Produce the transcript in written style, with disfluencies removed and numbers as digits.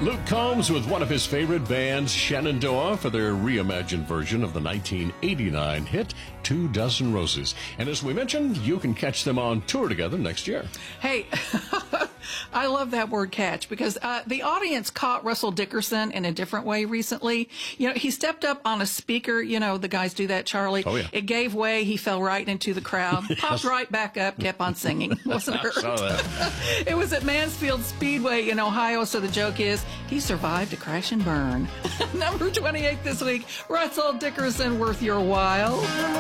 Luke Combs with one of his favorite bands, Shenandoah, for their reimagined version of the 1989 hit, 2 Dozen Roses. And as we mentioned, you can catch them on tour together next year. Hey, I love that word catch because the audience caught Russell Dickerson in a different way recently. You know, he stepped up on a speaker. You know, the guys do that, Charlie. Oh, yeah. It gave way. He fell right into the crowd, popped right back up, kept on singing. Wasn't hurt. Saw that. It was at Mansfield Speedway in Ohio, so the joke is he survived a crash and burn. Number 28 this week, Russell Dickerson, Worth Your While.